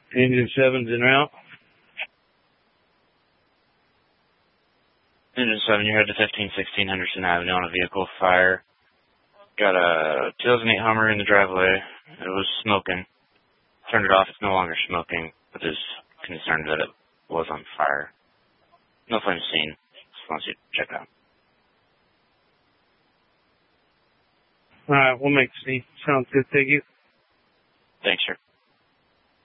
Engine 7's en route. Engine 7, you're headed to 1516 Henderson Avenue on a vehicle fire. Got a 2008 Hummer in the driveway. It was smoking. Turned it off. It's no longer smoking, but is concerned that it was on fire. No flames seen. Just wants you to check out. All right, we'll make the scene. Sounds good. Thank you. Thanks, sir.